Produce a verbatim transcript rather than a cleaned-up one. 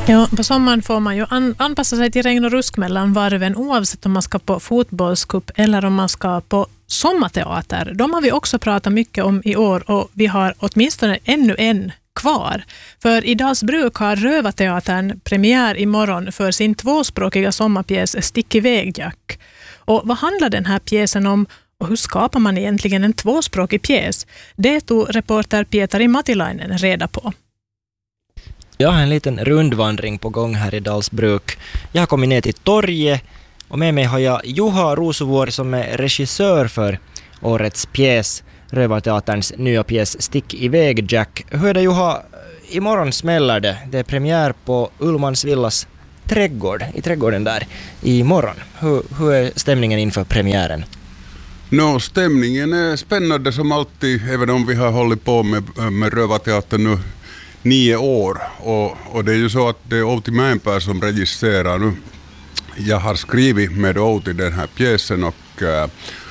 Ja, på sommaren får man ju an- anpassa sig till regn och rusk mellan varven oavsett om man ska på fotbollscup eller om man ska på sommarteater. De har vi också pratat mycket om i år och vi har åtminstone ännu en kvar. För i Dalsbruk har Rövarteatern premiär imorgon för sin tvåspråkiga sommarpjäs Stick iväg Jack. Och vad handlar den här pjäsen om och hur skapar man egentligen en tvåspråkig pjäs? Det tog reporter Pietari Matilainen reda på. Jag har en liten rundvandring på gång här i Dalsbruk. Jag har kommit ner till torget och med mig har jag Juha Rosuvuori som är regissör för årets pjäs, Rövarteaterns nya pjäs Stick iväg Jack. Hur är det Juha? Imorgon smäller det. Det är premiär på Ullmansvillas trädgård, i trädgården där imorgon. Hur, hur är stämningen inför premiären? No, stämningen är spännande som alltid, även om vi har hållit på med, med Rövarteatern nu nio år. Och, och det är ju så att det är Outi Mäenpää som regisserar nu. Jag har skrivit med Outi den här pjäsen och,